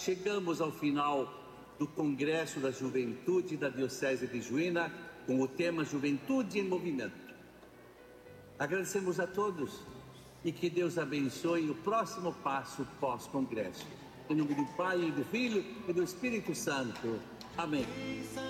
chegamos ao final do Congresso da Juventude da Diocese de Juína, com o tema Juventude em Movimento. Agradecemos a todos e que Deus abençoe o próximo passo pós-congresso. Em nome do Pai, do Filho e do Espírito Santo. Amém.